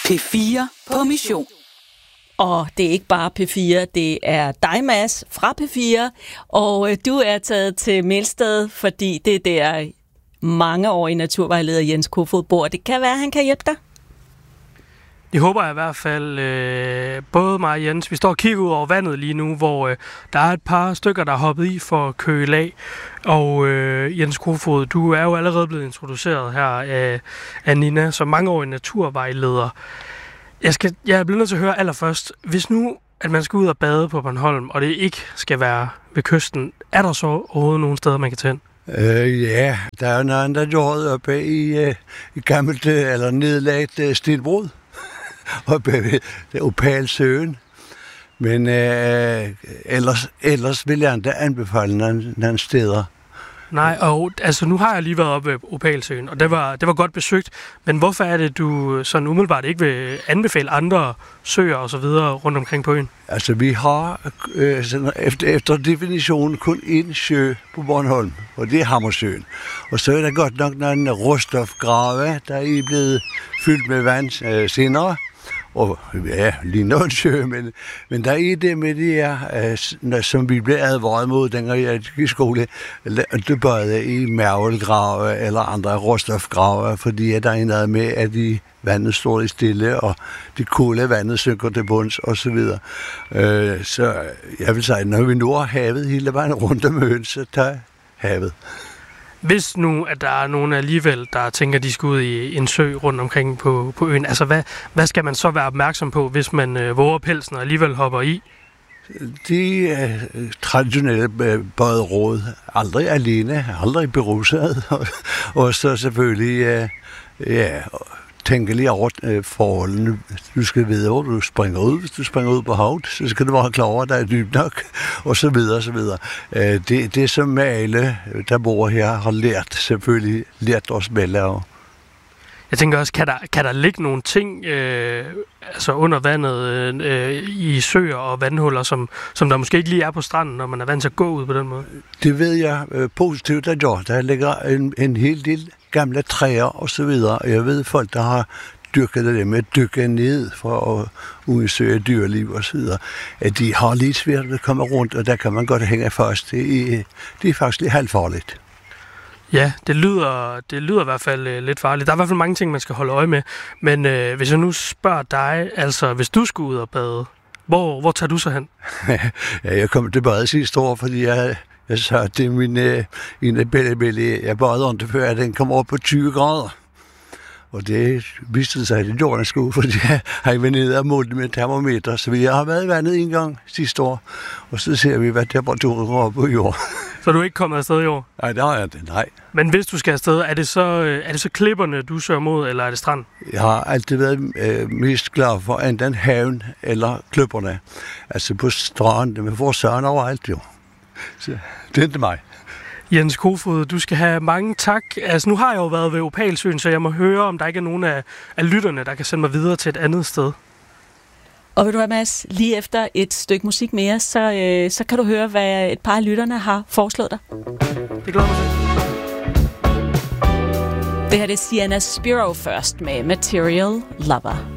P4 på mission. Og det er ikke bare P4, det er dig, Mads, fra P4. Og du er taget til Melsted, fordi det er der mange år i naturvejleder Jens Kofod bor. Det kan være, at han kan hjælpe dig. Det håber jeg i hvert fald. Både mig og Jens, vi står og kigger ud over vandet lige nu, hvor der er et par stykker, der er hoppet i for at køle af. Og Jens Kofod, du er jo allerede blevet introduceret her af Nina, som mangeårig naturvejleder. Jeg er blevet nødt til at høre allerførst, hvis nu at man skal ud og bade på Bornholm, og det ikke skal være ved kysten, er der så overhovedet nogle steder, man kan tage ind? Ja, der er jo noget, der gjort oppe i gammelt eller nedlagt Stilbrud, oppe ved Opalsøen. Men ellers vil jeg ikke anbefale nogle steder. Nej, og altså nu har jeg lige været oppe ved Opalsøen, og det var godt besøgt. Men hvorfor er det, du sådan umiddelbart ikke vil anbefale andre søer og så videre rundt omkring på øen? Altså vi har efter definitionen kun én sø på Bornholm, og det er Hammersøen. Og så er der godt nok nogle råstofgrave, der er blevet fyldt med vand senere. Og ja, lige noget sø, men der er det med de her, som vi blev advaret mod, dengang jeg gik i skole, det både i mærvelgrave eller andre råstofgrave, fordi der er noget med, at vandet står i stille, og det kolde vandet synker til bunds, og så videre. Så jeg vil sige, når vi nu har havet hele vejen rundt om øen, så tager havet. Hvis nu, at der er nogen alligevel, der tænker, at de skal ud i en sø rundt omkring på øen, altså hvad skal man så være opmærksom på, hvis man våger pelsen og alligevel hopper i? De traditionelle baderåd, aldrig alene, aldrig beruset, og så selvfølgelig tænke lige over forholdene. Du skal vide, hvor du springer ud. Hvis du springer ud på havet, så skal du være klar over, at der er dybt nok, og så videre, og så videre. Det som alle, der bor her, har selvfølgelig lært os vel af. Jeg tænker også, kan der ligge nogle ting altså under vandet i søer og vandhuller, som der måske ikke lige er på stranden, når man er vant til at gå ud på den måde? Det ved jeg positivt, at der ligger en hel del gamle træer og så videre. Jeg ved folk, der har dyrket det med at dykke ned for at undersøge dyreliv og så videre, at de har lidt svært ved at komme rundt, og der kan man godt hænge fast. Det er faktisk lidt halvfarligt. Ja, det lyder i hvert fald lidt farligt. Der er i hvert fald mange ting, man skal holde øje med. Men hvis jeg nu spørger dig, altså hvis du skulle ud og bade, hvor tager du så hen? Ja, jeg kom til bade sidste år, fordi jeg sagde til min bælle, jeg badede ikke før, at den kom op på 20 grader. Og det viste sig, at det gjorde den sgu, fordi jeg har været nede og målt med termometer. Så jeg har været i vandet en gang sidste år, og så ser vi, hvad temperaturen går op på jord. Så du er ikke kommet afsted i år? Nej, det har jeg det, nej. Men hvis du skal afsted, er det så klipperne, du søger mod, eller er det strand? Jeg har altid været mest glad for enten haven eller klipperne. Altså på stranden, men får søren overalt jo. Så det er ikke mig. Jens Kofod, du skal have mange tak. Altså nu har jeg jo været ved Opalsøen, så jeg må høre, om der ikke er nogen af lytterne, der kan sende mig videre til et andet sted. Og vil du have, Mads, lige efter et stykke musik mere, så kan du høre, hvad et par af lytterne har foreslået dig. Det glæder mig til. Det her er Sienna Spiro først med Material Lover.